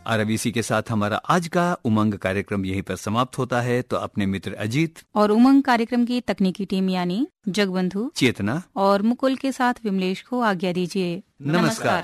और अब इसी के साथ हमारा आज का उमंग कार्यक्रम यहीं पर समाप्त होता है। तो अपने मित्र अजीत और उमंग कार्यक्रम की तकनीकी टीम यानी जगबंधु, चेतना और मुकुल के साथ विमलेश को आज्ञा दीजिए। नमस्कार।